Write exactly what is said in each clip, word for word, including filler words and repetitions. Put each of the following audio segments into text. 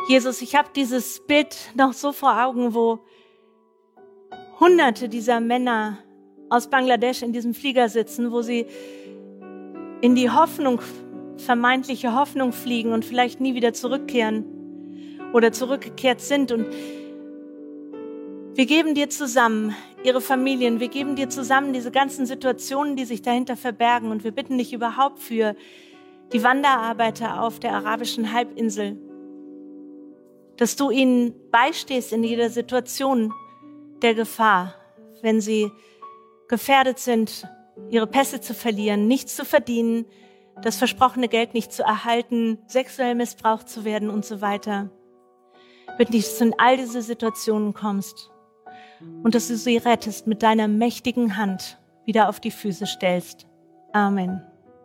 Jesus, ich habe dieses Bild noch so vor Augen, wo Hunderte dieser Männer aus Bangladesch in diesem Flieger sitzen, wo sie in die Hoffnung, vermeintliche Hoffnung fliegen und vielleicht nie wieder zurückkehren oder zurückgekehrt sind. Und wir geben dir zusammen ihre Familien, wir geben dir zusammen diese ganzen Situationen, die sich dahinter verbergen. Und wir bitten dich überhaupt für die Wanderarbeiter auf der arabischen Halbinsel, dass du ihnen beistehst in jeder Situation der Gefahr, wenn sie gefährdet sind, ihre Pässe zu verlieren, nichts zu verdienen, das versprochene Geld nicht zu erhalten, sexuell missbraucht zu werden und so weiter. Bitte dich, dass du in all diese Situationen kommst und dass du sie rettest, mit deiner mächtigen Hand wieder auf die Füße stellst. Amen.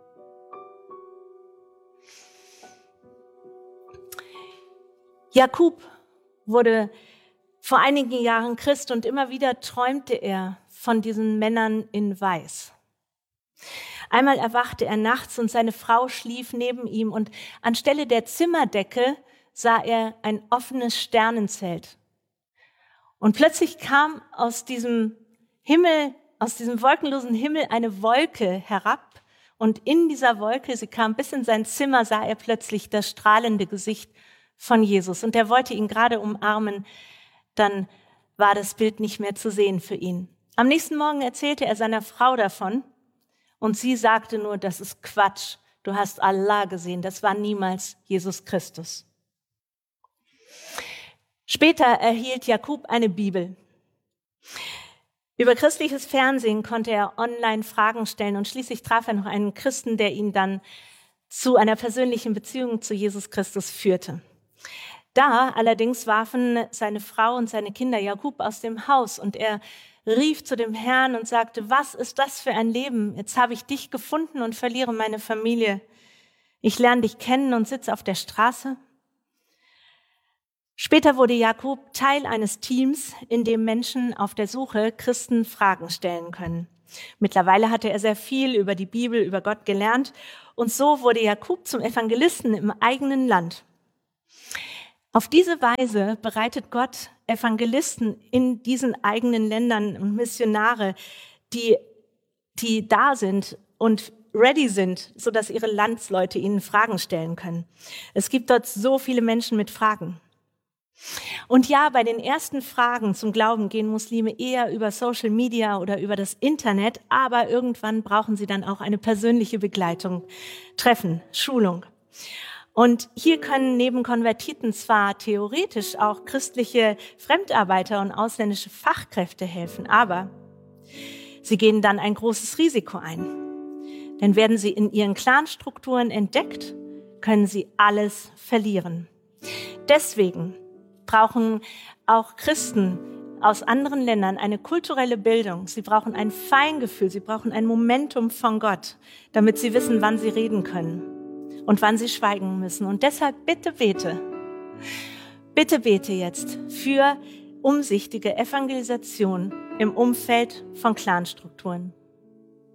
Jakub wurde vor einigen Jahren Christ und immer wieder träumte er von diesen Männern in Weiß. Einmal erwachte er nachts und seine Frau schlief neben ihm und anstelle der Zimmerdecke sah er ein offenes Sternenzelt. Und plötzlich kam aus diesem Himmel, aus diesem wolkenlosen Himmel eine Wolke herab und in dieser Wolke, sie kam bis in sein Zimmer, sah er plötzlich das strahlende Gesicht von Jesus und er wollte ihn gerade umarmen, dann war das Bild nicht mehr zu sehen für ihn. Am nächsten Morgen erzählte er seiner Frau davon und sie sagte nur, das ist Quatsch, du hast Allah gesehen, das war niemals Jesus Christus. Später erhielt Jakub eine Bibel. Über christliches Fernsehen konnte er online Fragen stellen und schließlich traf er noch einen Christen, der ihn dann zu einer persönlichen Beziehung zu Jesus Christus führte. Da allerdings warfen seine Frau und seine Kinder Jakub aus dem Haus und er rief zu dem Herrn und sagte, was ist das für ein Leben? Jetzt habe ich dich gefunden und verliere meine Familie. Ich lerne dich kennen und sitze auf der Straße. Später wurde Jakub Teil eines Teams, in dem Menschen auf der Suche Christen Fragen stellen können. Mittlerweile hatte er sehr viel über die Bibel, über Gott gelernt und so wurde Jakub zum Evangelisten im eigenen Land. Auf diese Weise bereitet Gott Evangelisten in diesen eigenen Ländern und Missionare, die, die da sind und ready sind, sodass ihre Landsleute ihnen Fragen stellen können. Es gibt dort so viele Menschen mit Fragen. Und ja, bei den ersten Fragen zum Glauben gehen Muslime eher über Social Media oder über das Internet, aber irgendwann brauchen sie dann auch eine persönliche Begleitung, Treffen, Schulung. Und hier können neben Konvertiten zwar theoretisch auch christliche Fremdarbeiter und ausländische Fachkräfte helfen, aber sie gehen dann ein großes Risiko ein. Denn werden sie in ihren Clanstrukturen entdeckt, können sie alles verlieren. Deswegen brauchen auch Christen aus anderen Ländern eine kulturelle Bildung. Sie brauchen ein Feingefühl, sie brauchen ein Momentum von Gott, damit sie wissen, wann sie reden können und wann sie schweigen müssen. Und deshalb bitte bete, bitte bete jetzt für umsichtige Evangelisation im Umfeld von Clanstrukturen.